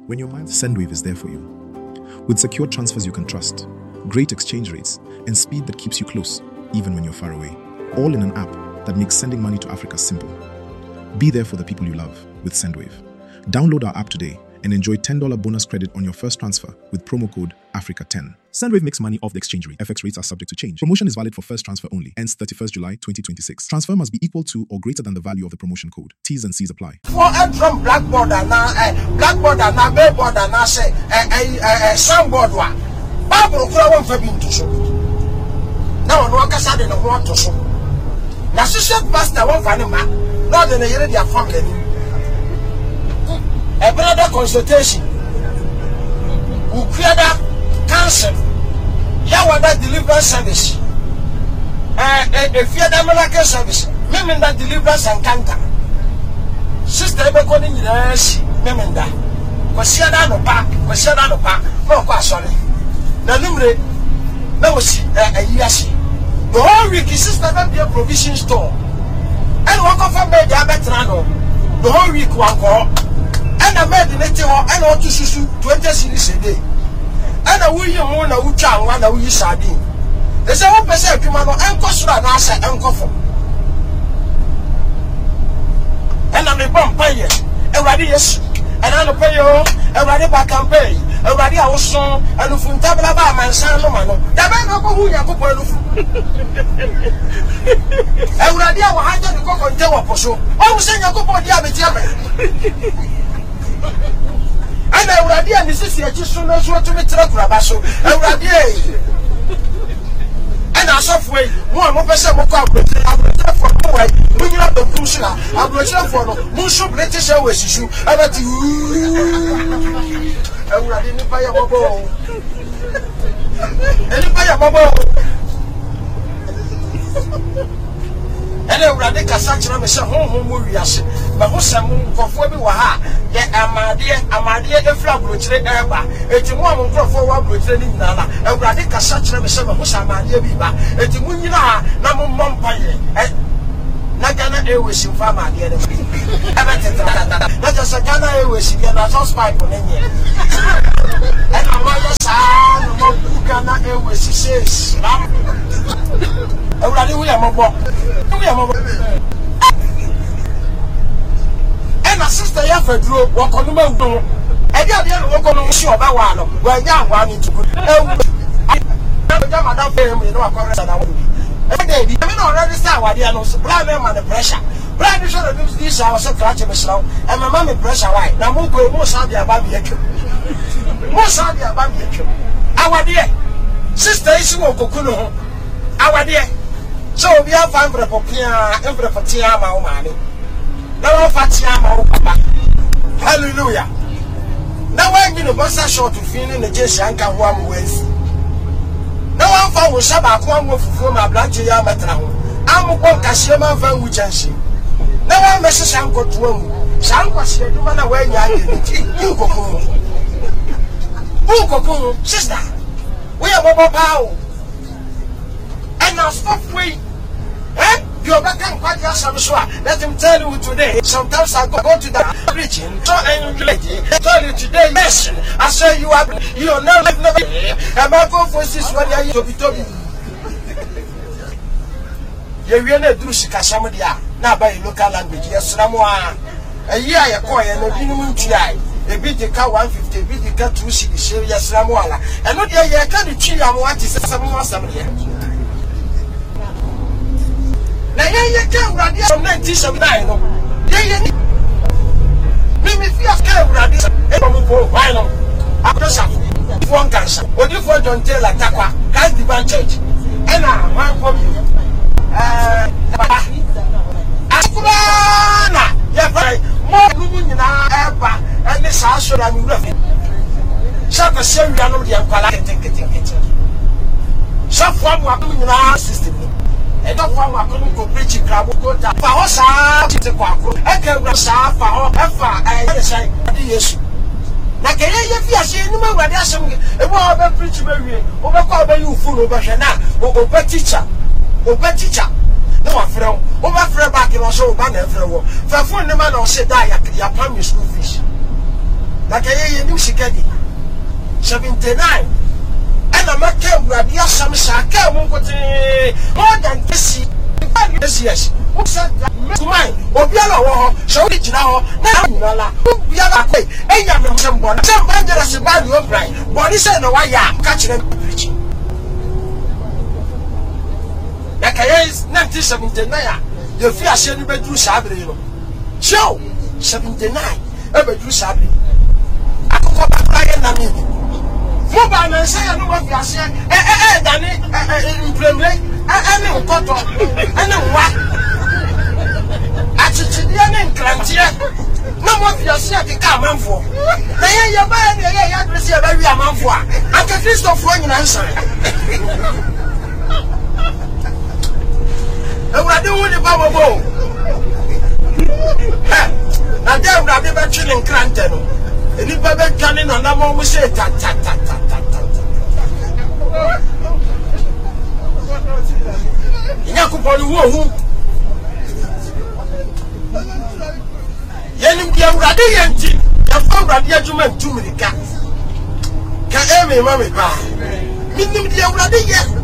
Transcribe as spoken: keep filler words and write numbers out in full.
When your mind Sendwave is there for you. With secure transfers you can trust, great exchange rates, and speed that keeps you close, even when you're far away. All in an app that makes sending money to Africa simple. Be there for the people you love with Sendwave. Download our app today and enjoy ten dollars bonus credit on your first transfer with promo code Africa ten. Sendwave makes money off the exchange rate. F X rates are subject to change. Promotion is valid for first transfer only. Ends thirty-first July twenty twenty-six. Transfer must be equal to or greater than the value of the promotion code. T's and C's apply. For a drum blackboard and now, blackboard and now, billboard and now say, a soundboard one. Bible flower for being to show. Now, no one can say no want to show. Now, sister pastor won't find a man, not in a year their family. A brother consultation. Who created council. Yawada deliverance service. A fear miracle service. Memenda deliverance and cancer. Sister Ebekoni Nasi, Memenda. Kwasiada no pa, Kwasiada no pa, no kwa sorry. Na numre, na wasi a yashi. The whole week is sister that be a provision store. And walk off a bed, Abetrano. The whole week one call. And I made the native and all to susu twenty cities a day. And I will you more than Ucha and one that we sardine. There's a one percent of Kumano and Kosra and Asa and Koffo. And I'm a bomb payer, and ready yes, and I'm a payer, and ready back and pay, and ready our son, and if you tabla by my son, no man, that man go who you are going and ready our hand to go on Tower for so. I will send your couple of diabetes. And I would idea and this is your just so as what to me Trabasso. I would idea. And I software one more person will come with the for away. When you have the Pusha, I will tell for Mushu British Airways issue. I bet you. I would identify a bubble. Anybody a bubble. And I would identify such a message home Murias. But who's a moon for Fobi Waha? The Amadia, Amadia, the flag will trade Erba. It's a woman for one will trade in Nana. And Radika such a message who's Amadia Biba. It's a Munina, Namu Mompaye. Nagana Airways in Fama, the other. Not just a Ghana Airways, you are not spy on any. And I want the son of Ghana Airways, he says, already we are mobile. We are mobile. And a sister Yafedro walk on the moon. And the other walk on the show about one. Well, young one into good. I don't pay him in no correct and I will be. And they didn't already start what they are no supply them under pressure. Blind is one of these hours of clutching myself and my mammy pressure white. Now, Moko, most of the above the most of the above the our dear sister is who Kokuno. Our dear. So we have five for Popia and for Fatiama money. Now Fatiama Papa. Hallelujah. Now I'm going to bust a short to feel in the Jeshanka one ways. Now I'm found with Sabak one with my black Yamatra. I'm a one Kashima van Wuchanshi. Now I'm Messrs. Sanko to one. Sanko said, you man away, you go. Sister, we are Bobo Pow. And now stop waiting. Eh? You're back and quite some swag. Let him tell you today. Sometimes I go to the preaching, so and lady, tell you today, listen. I say you are you are never never. And my go for this one year to be told. You really do see Casamadia. Now by local language, yes, Ramwa. A year I call and a minimum try. A bit the car one fifty, bit the car two sixty, yes, Ramwala. And not yet, I can't chill. I want to say someone somewhere. Now, you can't run this from nineteen seventy-nine. Maybe if you have can't run this, why not? I'm just one cancer. What you for John Taylor Takwa, can't divine church. And I want from you. Uh, Akurana, yeah, right. More women in our ever, and this house should have been roughing. Shut the same piano, the Ampala, getting it. Some form of in our system. And don't want my couldn't go preaching crab go down. For us, I can't go south for all ever. I say, yes. Like if you are seeing no one, there's some about preaching, over you full over Shana, over teacher, over teacher. No one from over for back in also banner for for the man or said, I have primary school fish. like a new shikadi. seventy-nine. And I'm a care with your some shaka more than this. Yes, who said that? Mine, Obiala, show it now. Now, we have a way. And you have someone, some dangerous about your brain. But he said, no, I am catching them preaching. Like I is nineteen seventy-nine. The fear shed bedroom sabri. Show seventy-nine. A bedroom sabri. I could go back by an enemy. Mobile and say, I know what you are saying. Eh, eh, eh, Danny, eh, in Premier. I know what I know what I should and Clantia. No more for yourself to come on for. They are buying the address of every amount for. I can fist of one answer. And what do with the bubble? And then I'll be back chilling Clanton. And if I can in on that one, we say tat tat tat tat tat. Yakupon who Yenim Dia Radianti, a found Radiajuman to Medica. Can Amy Mammy Bar? Minim Dia Radia.